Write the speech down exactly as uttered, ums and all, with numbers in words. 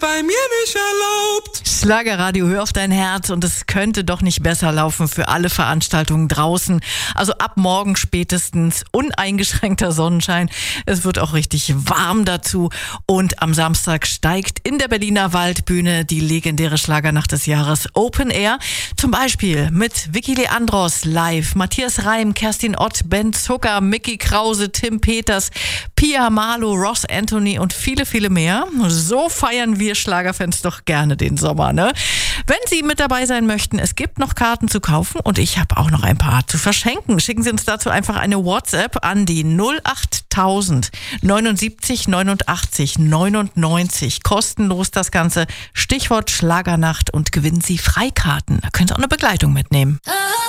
Bei mir nicht erlaubt. Schlagerradio, hör auf dein Herz, und es könnte doch nicht besser laufen für alle Veranstaltungen draußen. Also ab morgen spätestens uneingeschränkter Sonnenschein. Es wird auch richtig warm dazu. Und am Samstag steigt in der Berliner Waldbühne die legendäre Schlagernacht des Jahres Open Air. Zum Beispiel mit Vicky Leandros live, Matthias Reim, Kerstin Ott, Ben Zucker, Mickey Krause, Tim Peters, Pia Marlow, Ross Anthony und viele, viele mehr. So feiern wir Schlagerfans doch gerne den Sommer, ne? Wenn Sie mit dabei sein möchten, es gibt noch Karten zu kaufen und ich habe auch noch ein paar zu verschenken. Schicken Sie uns dazu einfach eine WhatsApp an die null acht tausend neunundsiebzig neunundachtzig neunundneunzig. Kostenlos das Ganze. Stichwort Schlagernacht, und gewinnen Sie Freikarten. Da können Sie auch eine Begleitung mitnehmen.